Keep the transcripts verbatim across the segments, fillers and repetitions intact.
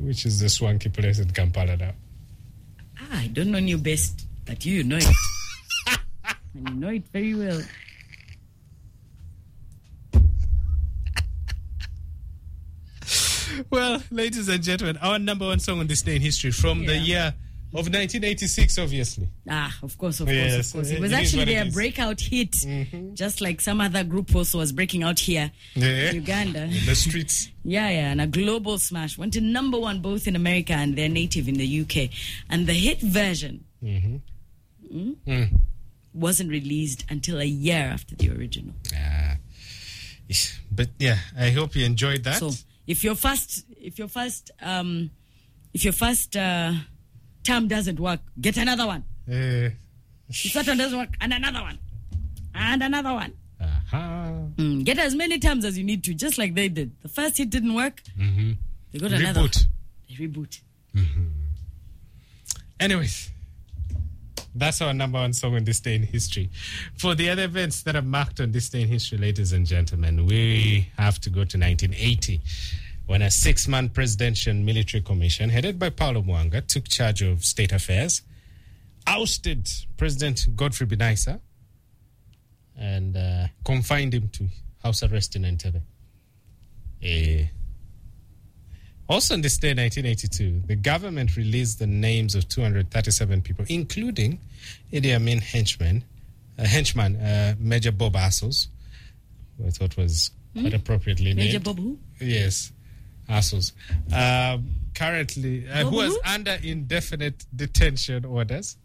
which is the swanky place in Kampala now? Ah, I don't know you best, but you know it. And you know it very well. Well, ladies and gentlemen, our number one song on this day in history from Yeah. the year of nineteen eighty-six, obviously. Ah, of course, of Yes, course, of course. It was it is actually what it their is. breakout hit, mm-hmm. just like some other group also was breaking out here Yeah. in Uganda. In the streets. Yeah, yeah, and a global smash. Went to number one both in America and their native in the U K. And the hit version Mm-hmm. mm, Mm. wasn't released until a year after the original. Ah. But yeah, I hope you enjoyed that. So if your first, if your first, um, if your first uh, term doesn't work, get another one. Uh, If that one doesn't work, and another one, and another one. uh-huh. Mm, get as many terms as you need to, just like they did. The first hit didn't work. Mm-hmm. They got another. Reboot. They reboot. Mm-hmm. Anyways, that's our number one song on this day in history. For the other events that are marked on this day in history, ladies and gentlemen, we have to go to nineteen eighty, when a six-man presidential military commission headed by Paulo Mwanga took charge of state affairs, ousted President Godfrey Binaisa, and uh, confined him to house arrest in Entebbe. Eh. Also on this day, nineteen eighty-two, the government released the names of two hundred thirty-seven people, including Idi Amin henchman, uh, henchman uh, Major Bob Assos, who I thought was quite Hmm? appropriately named. Major Bob who? Yes, Assos. Um, currently, uh, Bob who is who? under indefinite detention orders.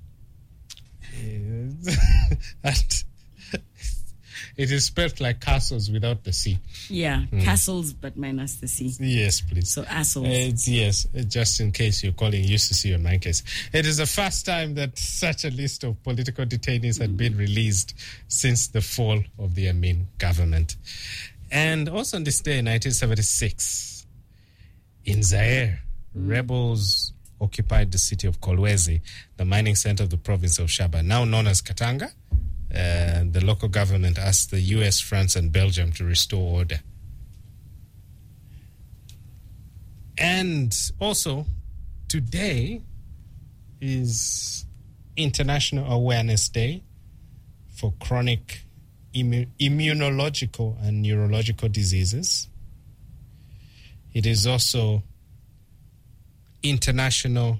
Yes. And it is spelled like castles without the C. Yeah, castles but minus the C. Yes, please. So assholes. Uh, it's, yes, uh, just in case you're calling used to see in my case. It is the first time that such a list of political detainees had been released since the fall of the Amin government. And also on this day in nineteen seventy-six, in Zaire, rebels occupied the city of Kolwezi, the mining center of the province of Shaba, now known as Katanga. Uh, the local government asked the U S, France, and Belgium to restore order. And also, today is International Awareness Day for chronic immu- immunological and neurological diseases. It is also International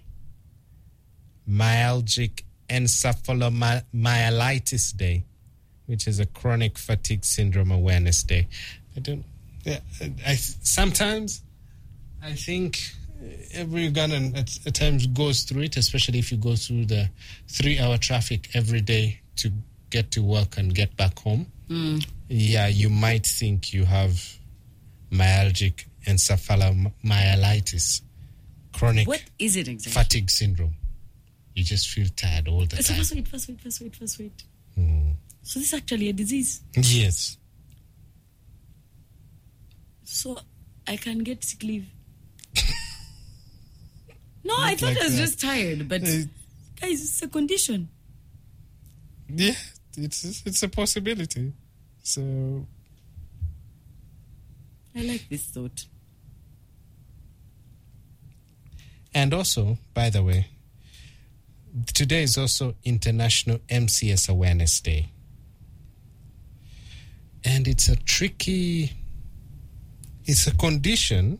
Myalgic Encephalomyelitis Day, which is a chronic fatigue syndrome awareness day. I don't. Yeah, I sometimes I think every Ugandan at, at times goes through it, especially if you go through the three-hour traffic every day to get to work and get back home. Mm. Yeah, you might think you have myalgic encephalomyelitis, chronic What is it exactly? fatigue syndrome. You just feel tired all the So time. first wait, first wait, first wait, first wait. Mm. So this is actually a disease. Yes. So I can get sick leave. No, I thought like I was that. just tired, but Uh, guys, it's a condition. Yeah, it's it's a possibility. So I like this thought. and also, by the way, today is also International M C S Awareness Day. And it's a tricky, it's a condition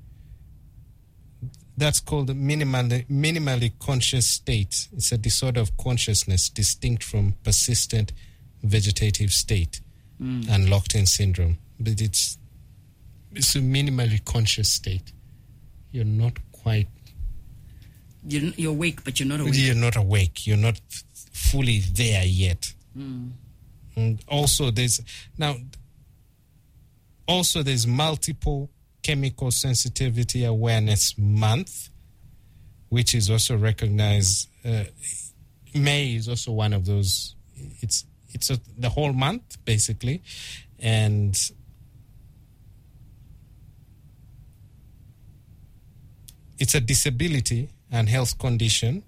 that's called minimally, minimally conscious state. It's a disorder of consciousness distinct from persistent vegetative state and locked-in syndrome. But it's, it's a minimally conscious state. You're not quite You're, you're awake, but you're not awake. You're not awake. You're not f- fully there yet. Mm. And also, there's now. Also, there's multiple chemical sensitivity awareness month, which is also recognized. Uh, May is also one of those. It's it's a, the whole month basically, and it's a disability and health condition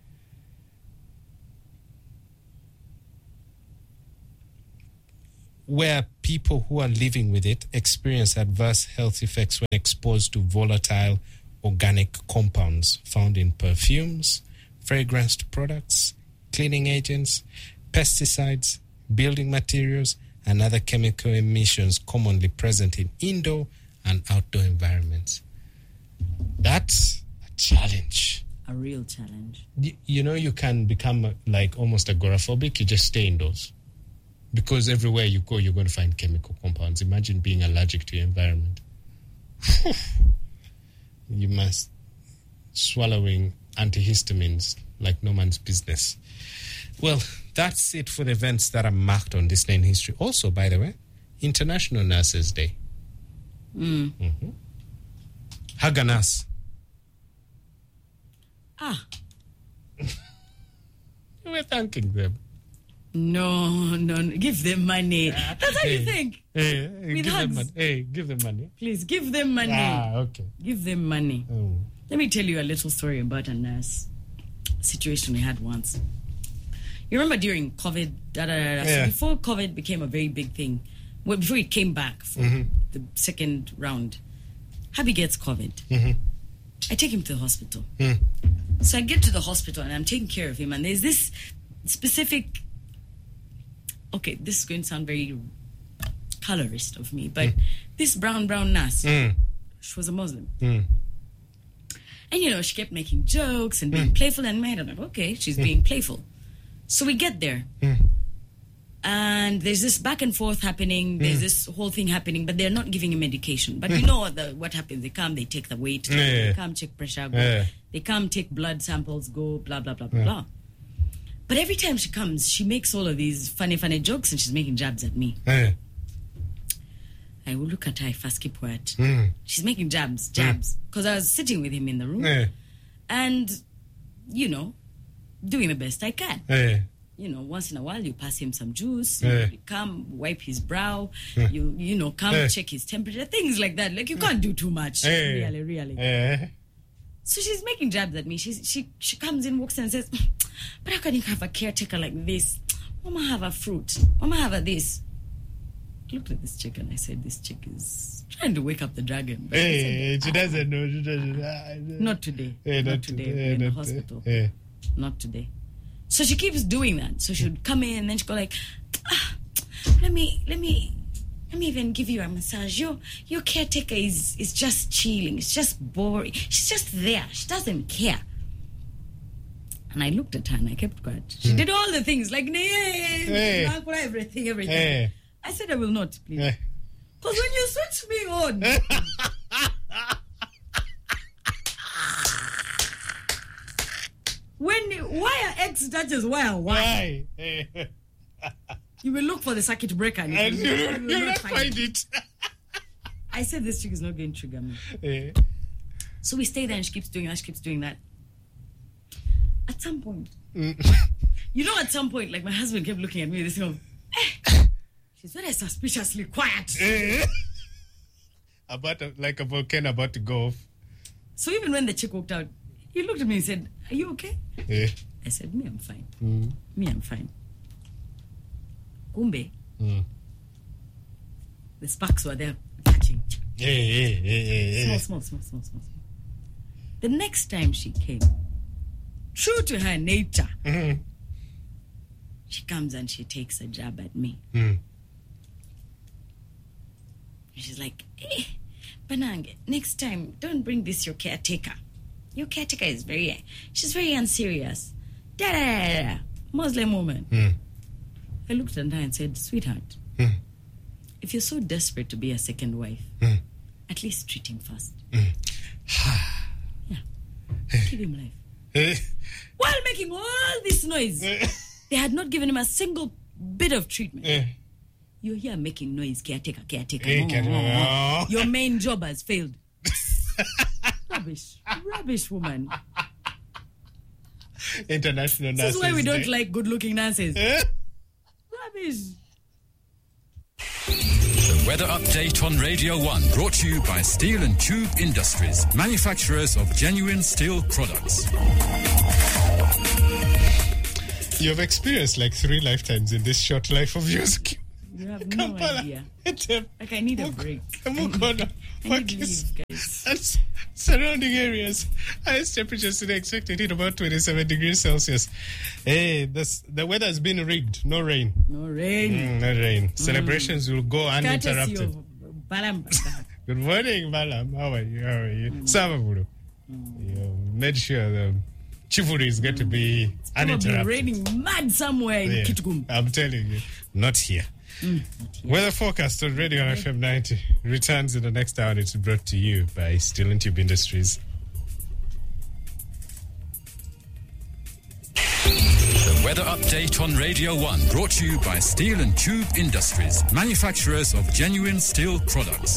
where people who are living with it experience adverse health effects when exposed to volatile organic compounds found in perfumes, fragranced products, cleaning agents, pesticides, building materials, and other chemical emissions commonly present in indoor and outdoor environments. That's a challenge. A real challenge. You, you know, you can become a, like almost agoraphobic. You just stay indoors. Because everywhere you go, you're going to find chemical compounds. Imagine being allergic to your environment. You must swallowing antihistamines like no man's business. Well, that's it for the events that are marked on this day in history. Also, by the way, International Nurses Day. Mm. Mm-hmm. Hug a nurse. Ah. We're thanking them. No, no, no. Give them money. That's how hey, you think. Hey, With give hugs. them money. Hey, give them money. Please, give them money. Ah, okay. Give them money. Oh. Let me tell you a little story about a nurse situation we had once. You remember during COVID, da, da, da, da. Yeah. So before COVID became a very big thing, well, before it came back for Mm-hmm. the second round, Happy gets COVID. Mm-hmm. I take him to the hospital. Mm. So I get to the hospital and I'm taking care of him, and there's this specific, okay, this is going to sound very colorist of me, but Mm. this brown, brown nurse, Mm. she was a Muslim. Mm. And, you know, she kept making jokes and being playful, and in my head, I'm like, okay, she's being playful. So we get there, Mm. and there's this back and forth happening. There's this whole thing happening, but they're not giving him medication. But you know what, the, what happens. They come, they take the weight, Yeah. they come, check pressure, go. Yeah. They come, take blood samples, go, blah, blah, blah, blah, Yeah. blah. But every time she comes, she makes all of these funny, funny jokes, and she's making jabs at me. Hey. I will look at her, I first keep quiet. Mm. She's making jabs, jabs. Because I was sitting with him in the room. Hey. And, you know, doing the best I can. Hey. You know, once in a while you pass him some juice, Yeah. you come wipe his brow, Yeah. you you know, come Yeah. check his temperature, things like that. Like, you can't do too much. Hey. Really, really. Hey. So she's making jabs at me. She's, she she comes in, walks in and says, but how can you have a caretaker like this? Mama have a fruit. Mama have a this. I looked at this chick and I said, this chick is trying to wake up the dragon. But I Hey, said, she doesn't know. She doesn't know. not today. Hey, not, not today. today. We're in the Not hospital. today. Not today. So she keeps doing that. So she would come in and then she'd go like, ah, let me, let me, let me even give you a massage. Your your caretaker is is just chilling. It's just boring. She's just there. She doesn't care. And I looked at her and I kept quiet. She Hmm. did all the things like, hey, Hey. everything, everything. Hey. I said, I will not, please. Hey. Because when you switch me on, when wire X touches wire Y, Why? Hey. you will look for the circuit breaker and, And you, you will- will you will not find it. I said this chick is not going to trigger me. Hey. So we stay there and she keeps doing that, she keeps doing that. At some point, Mm. you know, at some point, like my husband kept looking at me, this thing of, eh, she's very suspiciously quiet. Hey. About a, like a volcano about to go off. So even when the chick walked out, he looked at me and said, are you okay? Hey. I said, me, I'm fine. Mm. Me, I'm fine. Kumbe, Mm. the sparks were there catching. Hey, hey, hey, hey, Small, hey. small, small, small, small, small. The next time she came, true to her nature, Mm. she comes and she takes a jab at me. Mm. She's like, eh, Banang, next time, don't bring this your caretaker. Your caretaker is very, she's very unserious. Da da da da. Muslim woman. Mm. I looked at her and said, sweetheart, Mm. if you're so desperate to be a second wife, Mm. at least treat him first. Mm. Yeah. Give him life. Hey. While making all this noise, Eh. they had not given him a single bit of treatment. Eh. You're here making noise, caretaker, caretaker. Eh, Oh, caretaker. oh, oh. Oh. Your main job has failed. Rubbish. Rubbish, woman. International This Nurses is why we don't Day. like good-looking nurses. Eh? Rubbish. The weather update on Radio one, brought to you by Steel and Tube Industries, manufacturers of genuine steel products. You have experienced like three lifetimes in this short life of yours. You have no idea. Like, I need a break. I need, I need leave, guys. That's Surrounding areas, highest temperatures today expected at about twenty-seven degrees Celsius. Hey, this, the weather has been rigged. No rain. No rain. Mm, no rain. Mm. Celebrations will go uninterrupted. Good morning, Balam. How are you? How are you? Mm. Savaburu. Mm. You made sure the chivalry is going mm. to be it's uninterrupted. It's raining mad somewhere in yeah, Kitgum. I'm telling you, not here. Mm, not here. Weather forecast on Radio okay. F M ninety returns in the next hour. It's brought to you by Steel and Tube Industries. The weather update on Radio one, brought to you by Steel and Tube Industries, manufacturers of genuine steel products.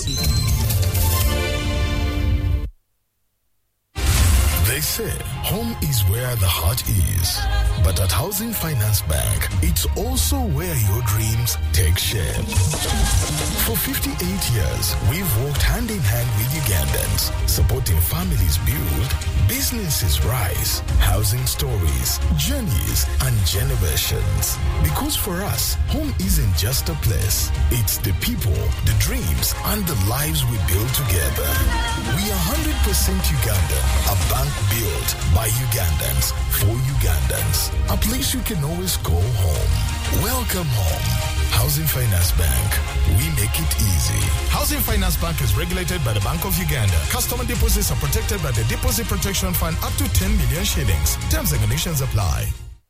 They say home is where the heart is. But at Housing Finance Bank, it's also where your dreams take shape. For fifty-eight years, we've worked hand in hand with Ugandans, supporting families build, businesses rise, housing stories, journeys, and generations. Because for us, home isn't just a place. It's the people, the dreams, and the lives we build together. We are one hundred percent Ugandan, a bank built by Ugandans, for Ugandans. A place you can always call home. Welcome home. Housing Finance Bank. We make it easy. Housing Finance Bank is regulated by the Bank of Uganda. Customer deposits are protected by the Deposit Protection Fund up to ten million shillings. Terms and conditions apply.